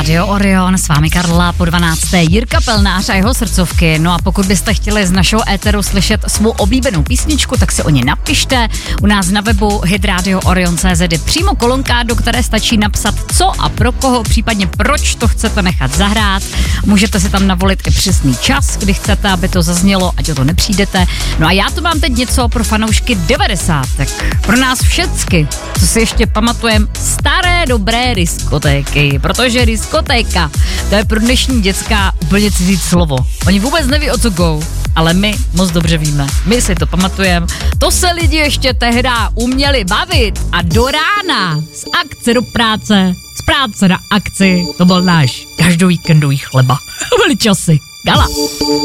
Rádio Orion, s vámi Karla po 12. Jirka Pelnář a jeho srdcovky. No a pokud byste chtěli z našeho éteru slyšet svou oblíbenou písničku, tak si o ně napište. U nás na webu hitradio.orion.cz je přímo kolonka, do které stačí napsat co a pro koho, případně proč to chcete nechat zahrát. Můžete si tam navolit i přesný čas, kdy chcete, aby to zaznělo, ať o to nepřijdete. No a já tu mám teď něco pro fanoušky 90. Pro nás všecky, co si ještě pamatujeme, staré dobré diskotéky, protože diskotéka, to je pro dnešní děcka úplně cizí slovo. Oni vůbec neví, o co go, ale my moc dobře víme. My si to pamatujeme. To se lidi ještě tehda uměli bavit a do rána z akce do práce, z práce na akci, to byl náš každovíkendový chleba. Byly časy. Gala.